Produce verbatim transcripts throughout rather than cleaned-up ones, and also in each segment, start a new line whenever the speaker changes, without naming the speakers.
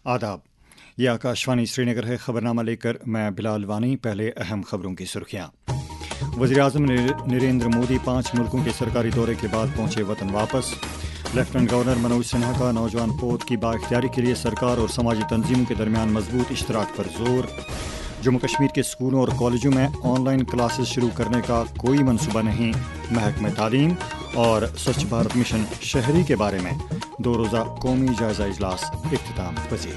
आदाब, ये आकाशवाणी श्रीनगर है। खबरनामा लेकर मैं बिलाल वानी। पहले अहम खबरों की सुर्खियां। वज़ीर-ए-आज़म नरेंद्र मोदी पाँच मुल्कों के सरकारी दौरे के बाद पहुंचे वतन वापस। लेफ्टिनेंट गवर्नर मनोज सिन्हा का नौजवान पौध की बाइख्तियारी के लिए सरकार और समाजी तंजीमों के दरमियान मजबूत इश्तराक पर जोर। जम्मू कश्मीर के स्कूलों और कॉलेजों में ऑनलाइन क्लासेस शुरू करने का कोई मनसूबा नहीं। महकमे तालीम और स्वच्छ भारत मिशन शहरी के बारे में दो रोज़ा कौमी जायजा इजलास इख्तिताम पजीर।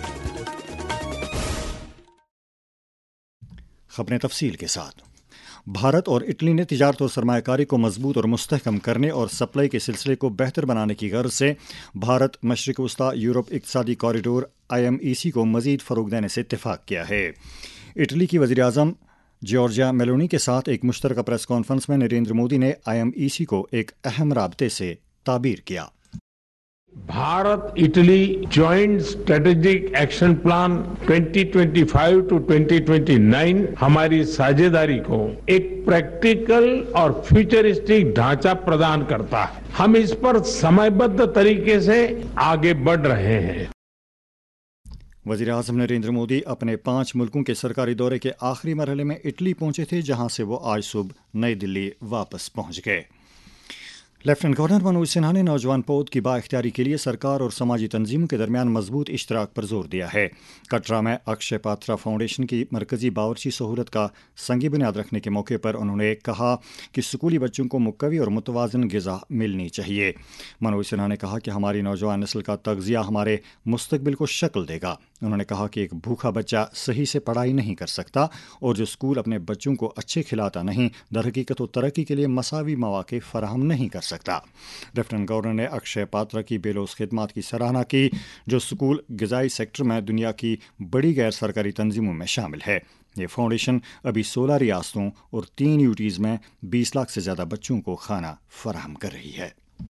खबरें तफसील के साथ। भारत और इटली ने तिजारत और सरमायाकारी को मजबूत और मुस्तहकम करने और सप्लाई के सिलसिले को बेहतर बनाने की गर्ज से Bharat मशरिक वस्ता Europe इक्तिसादी corridor I M E सी को मजीद फ़रोग देने से इत्तेफाक किया है। इटली की वज़ीर-ए-आज़म जॉर्जिया मेलोनी के साथ एक मुश्तरका प्रेस कॉन्फ्रेंस में नरेंद्र मोदी ने आई एम ई सी को एक अहम राबते से ताबीर किया।
Bharat Italy joint strategic action plan twenty twenty five to twenty twenty nine हमारी साझेदारी को एक प्रैक्टिकल और फ्यूचरिस्टिक ढांचा प्रदान करता है। हम इस पर समयबद्ध तरीके से आगे बढ़ रहे हैं।
वज़ीर-ए-आज़म नरेंद्र मोदी अपने पाँच मुल्कों के सरकारी दौरे के आखिरी मरहले में इटली पहुंचे थे, जहां से वो आज सुबह नई दिल्ली वापस पहुंच गए। लेफ्टिनेंट गवर्नर मनोज सिन्हा ने नौजवान पौध की बाइख्तियारी के लिए सरकार और समाजी तंजीमों के दरमियान मजबूत इश्तराक पर जोर दिया है। कटरा में अक्षय पात्रा फाउंडेशन की मरकजी बावर्ची सहूलत का संगी बुनियाद रखने के मौके पर उन्होंने कहा कि स्कूली बच्चों को मुकवी और मुतवाज़न ग़िज़ा मिलनी चाहिए। मनोज सिन्हा ने कहा कि हमारी नौजवान नस्ल का तग़ज़िया हमारे मुस्तक़बिल को शक्ल देगा। उन्होंने कहा कि एक भूखा बच्चा सही से पढ़ाई नहीं कर सकता और जो स्कूल अपने बच्चों को अच्छे खिलाता नहीं, दर हकीकत व तरक्की के लिए मसावी मौक़े फराहम नहीं कर सकता। लेफ्टिनेंट गवर्नर ने अक्षय पात्रा की बेलोस खिदमात की सराहना की, जो स्कूल ग़िज़ाई सेक्टर में दुनिया की बड़ी गैर सरकारी तंजीमों में शामिल है। ये फाउंडेशन अभी सोलह रियासतों और तीन यूटीज़ में बीस लाख से ज़्यादा बच्चों को खाना फराहम कर रही है।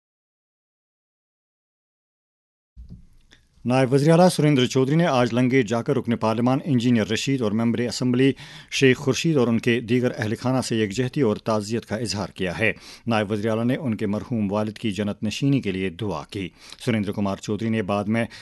नायब वज़ीर-ए-आला सुरेंद्र चौधरी ने आज लंगेट जाकर रुकन पार्लिमान इंजीनियर रशीद और मेंबर असम्बली शेख खुर्शीद और उनके दीगर अहल खाना से यकजहती और ताज़ियत का इजहार किया है। नायब वज़ीर-ए-आला ने उनके मरहूम वालिद की जन्नत नशीनी के लिए दुआ की। सुरेंद्र कुमार चौधरी ने बाद में